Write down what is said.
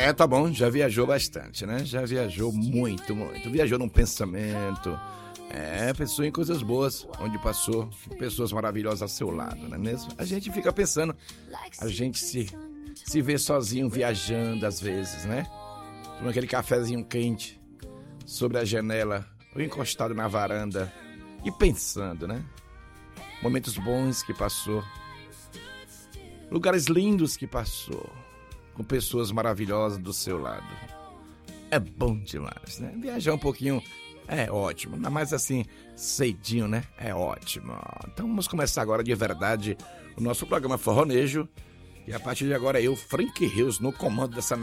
Tá bom, já viajou bastante, né? Já viajou muito, muito. Viajou num pensamento. Pensou em coisas boas, onde passou pessoas maravilhosas ao seu lado, não é mesmo? A gente fica pensando, a gente se vê sozinho viajando às vezes, né? Tomando aquele cafezinho quente sobre a janela, ou encostado na varanda e pensando, né? Momentos bons que passou, lugares lindos que passou, com pessoas maravilhosas do seu lado. É bom demais, né? Viajar um pouquinho é ótimo, ainda mais assim, cedinho, né? É ótimo. Então vamos começar agora de verdade o nosso programa Forronejo. E a partir de agora eu, Frank Rios, no comando dessa